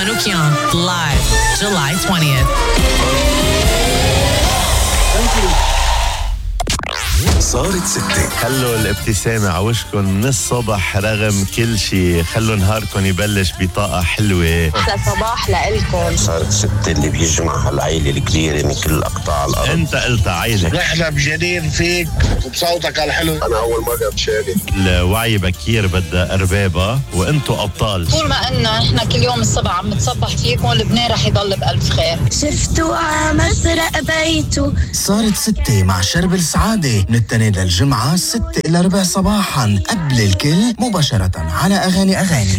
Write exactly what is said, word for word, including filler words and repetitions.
Manoukian, live, July twentieth. صارت ستة. خلوا الابتسامة عوشكن من الصبح رغم كل شي. خلوا نهاركن يبلش بطاقة حلوة. صباح لإلكم. صارت ستة اللي بيجمع العائلة الكبيرة من كل أقطاع الأرض. انت قلت عائلة. نحن بجنين فيك وبصوتك الحلو. أنا أول مرة بشارك. الوعي بكير بدها أربابة وانتو أبطال. طول ما إنه إحنا كل يوم الصبح عم نتصبح فيكم لبنان رح يضل بألف خير. شفتوا عمسرق بيته. صارت ستة مع شرب السعادة من التنين للجمعة ستة إلى ربع صباحا قبل الكل مباشرة على أغاني أغاني.